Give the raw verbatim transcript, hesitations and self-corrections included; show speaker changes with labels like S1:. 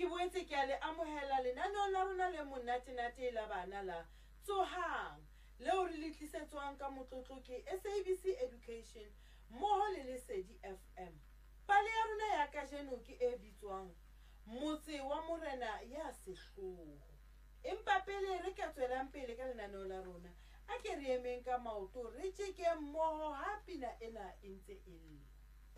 S1: Ke boetse ke a le amohela lenaneo la rona le monate-nate la bana la Tsohang leo re le tlisetswang ka motlotlo ke S A B C Education mmoho le Lesedi F M. Pale ya rona ya kajeno ke e bitswang Motse wa Morena ya Sehloho. Empa pele re ka tswelang pele ka lenaneo la rona, a ke re emeng ka maoto re tjeke mmoho ha pina ena e ntse e lla.